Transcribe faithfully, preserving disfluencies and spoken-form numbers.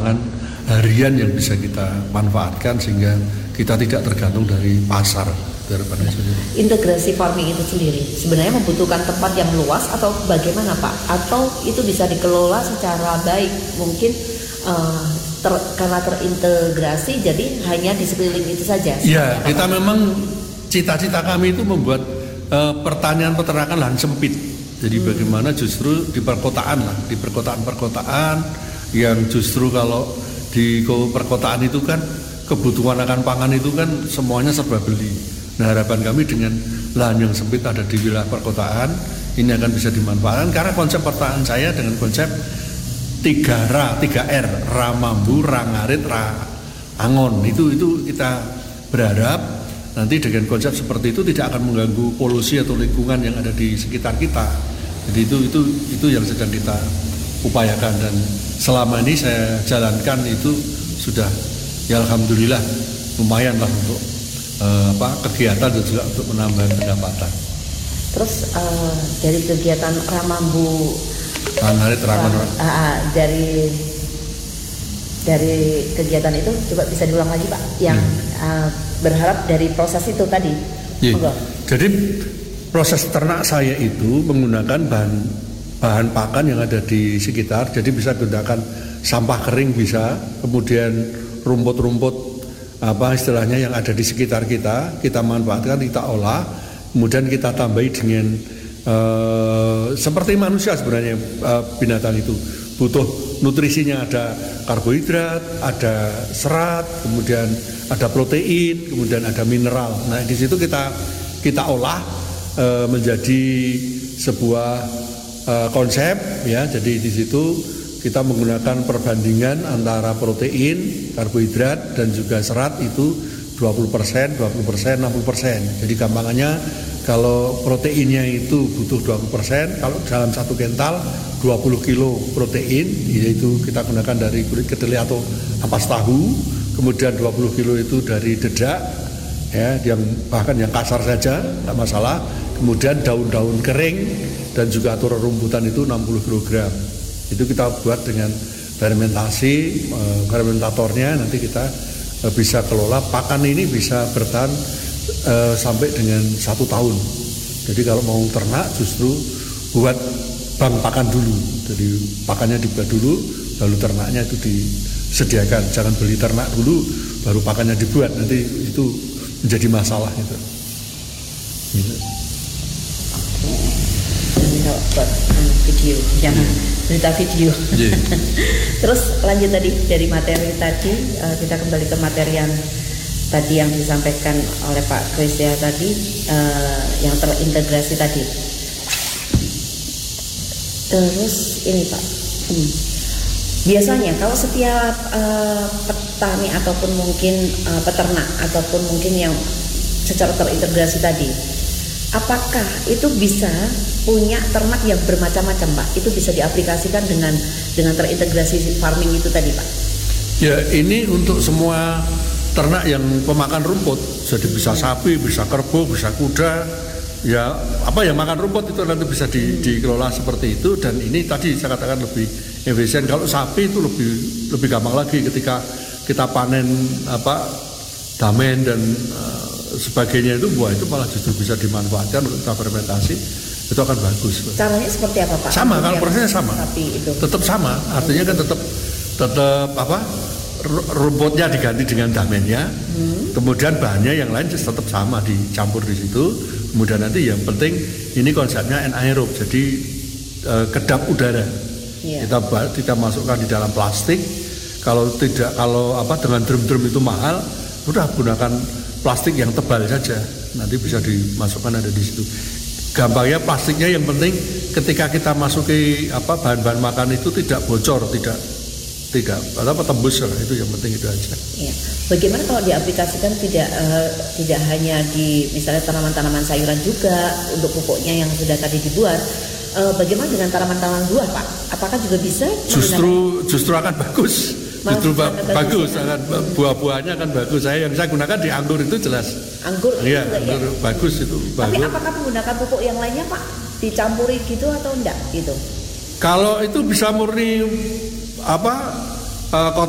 pangan harian yang bisa kita manfaatkan sehingga kita tidak tergantung dari pasar. Integrasi farming itu sendiri sebenarnya membutuhkan tempat yang luas atau bagaimana Pak? Atau itu bisa dikelola secara baik, mungkin uh, ter, karena terintegrasi jadi hanya di sekeliling itu saja? Ya, kita Pak? Memang cita-cita kami itu membuat uh, pertanian peternakan lahan sempit. Jadi hmm. bagaimana justru di perkotaan lah, di perkotaan-perkotaan yang justru kalau di perkotaan itu kan kebutuhan akan pangan itu kan semuanya serba beli. Nah, harapan kami dengan lahan yang sempit ada di wilayah perkotaan ini akan bisa dimanfaatkan karena konsep pertanian saya dengan konsep tiga R, tiga R, Ramambu, Rangarit, Rangon. Itu itu kita berharap nanti dengan konsep seperti itu tidak akan mengganggu polusi atau lingkungan yang ada di sekitar kita. Jadi itu itu itu yang sedang kita upayakan dan selama ini saya jalankan itu sudah ya alhamdulillah lumayan lah untuk Uh, apa kegiatan dan juga untuk menambah pendapatan. Terus uh, dari kegiatan Ramambu Rangarit Rangon uh, uh, dari dari kegiatan itu coba bisa diulang lagi Pak yang hmm. uh, berharap dari proses itu tadi. Yeah. Jadi proses ternak saya itu menggunakan bahan bahan pakan yang ada di sekitar. Jadi bisa gunakan sampah kering bisa, kemudian rumput-rumput apa istilahnya yang ada di sekitar kita, kita manfaatkan, kita olah, kemudian kita tambahi dengan uh, seperti manusia sebenarnya uh, binatang itu butuh nutrisinya, ada karbohidrat, ada serat, kemudian ada protein, kemudian ada mineral. Nah di situ kita kita olah uh, menjadi sebuah uh, konsep ya. Jadi di situ kita menggunakan perbandingan antara protein, karbohidrat dan juga serat itu dua puluh persen, dua puluh persen, enam puluh persen. Jadi gampangannya kalau proteinnya itu butuh dua puluh persen, kalau dalam satu kental dua puluh kilo protein, yaitu kita gunakan dari kulit kedelai atau ampas tahu, kemudian dua puluh kilo itu dari dedak, ya, yang bahkan yang kasar saja, tidak masalah. Kemudian daun-daun kering dan juga atur rumputan itu enam puluh kilogram. Itu kita buat dengan fermentasi, e, fermentatornya nanti kita e, bisa kelola. Pakan ini bisa bertahan e, sampai dengan satu tahun. Jadi kalau mau ternak justru buat bank pakan dulu. Jadi pakannya dibuat dulu, lalu ternaknya itu disediakan. Jangan beli ternak dulu, baru pakannya dibuat. Nanti itu menjadi masalah itu. Gitu. Buat video, jangan berita video. Yeah. Terus lanjut tadi dari materi tadi, uh, kita kembali ke materi yang tadi yang disampaikan oleh Pak Kris ya tadi, uh, yang terintegrasi tadi. Terus ini Pak, hmm. biasanya kalau setiap uh, petani ataupun mungkin uh, peternak ataupun mungkin yang secara terintegrasi tadi, apakah itu bisa punya ternak yang bermacam-macam Pak? Itu bisa diaplikasikan dengan dengan terintegrasi farming itu tadi Pak? Ya ini untuk semua ternak yang pemakan rumput. Jadi bisa sapi, bisa kerbau, bisa kuda. Ya apa yang makan rumput itu nanti bisa di, dikelola seperti itu. Dan ini tadi saya katakan lebih efisien. Kalau sapi itu lebih lebih gampang lagi ketika kita panen apa damen dan uh, sebagainya itu buah itu malah justru bisa dimanfaatkan untuk kita fermentasi, itu akan bagus. Caranya seperti apa Pak? Sama, kalau prosesnya sama. Itu. Tetap sama, artinya kan tetap tetap apa? Rumputnya diganti dengan damennya, hmm. kemudian bahannya yang lain tetap sama dicampur di situ. Kemudian nanti yang penting ini konsepnya anaerob, jadi eh, kedap udara. Yeah. Kita kita masukkan di dalam plastik. Kalau tidak, kalau apa dengan drum-drum itu mahal, udah gunakan plastik yang tebal saja, nanti bisa dimasukkan ada di situ. Gampangnya plastiknya yang penting ketika kita masuki apa bahan-bahan makan itu tidak bocor, tidak tidak apa tembus lah, itu yang penting itu aja. Ya. Bagaimana kalau diaplikasikan tidak uh, tidak hanya di misalnya tanaman-tanaman sayuran juga untuk pupuknya yang sudah tadi dibuat, uh, bagaimana dengan tanaman-tanaman buah Pak? Apakah juga bisa? Justru justru akan bagus. Justru ba bagus, akan buah-buahnya akan bagus. Saya yang saya gunakan di anggur itu jelas. Anggur, iya, anggur ya? Bagus itu. Tapi bagus. Apakah menggunakan pupuk yang lainnya Pak? Dicampuri gitu atau enggak gitu? Kalau itu bisa murni apa? Uh,